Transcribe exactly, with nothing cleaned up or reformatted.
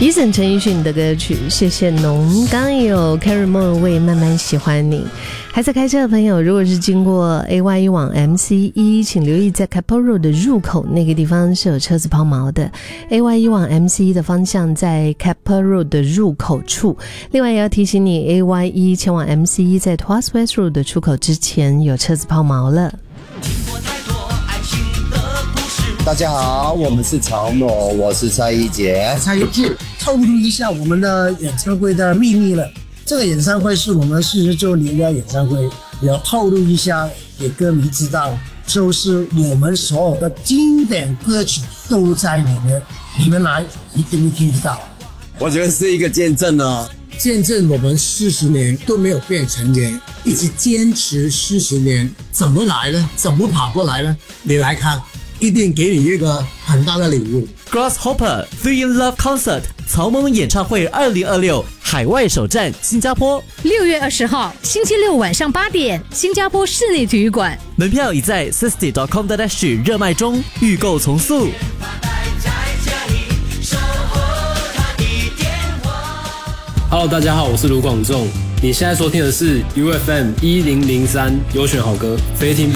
Eason 陈奕迅的歌曲《谢谢侬》，刚刚也有 Carrie Moore 为慢慢喜欢你。还在开车的朋友，如果是经过 A Y E 往 M C 一，请留意在 Capel Road 的入口那个地方是有车子抛锚的。A Y E 往 M C 一的方向在 Capel Road 的入口处。另外也要提醒你 ，A Y E 前往 M C 一在 Tuas West Road 的出口之前有车子抛锚了。 大家好，我们是曹某，我是蔡依杰。 蔡依杰透露一下我们的演唱会的秘密了。这个演唱会是我们四十周年的演唱会，也要透露一下给歌迷知道，就是我们所有的经典歌曲都在里面，你们来一定会听得到。 我觉得是一个见证哦， 见证我们四十年都没有变成年，一直坚持四十年，怎么来呢？怎么跑过来呢？你来看。一定给你一个很大的礼物。 Grasshopper Three in Love Concert 曹萌演唱会二零二六海外首站新加坡， 六月二十号星期六晚上八点，新加坡室内体育馆， 门票已在 sixty dot com dot s g 热卖中，预购从速。 Hello， 大家好，我是卢广仲，你现在收听的是 U F M 一零零三优选好歌，非听。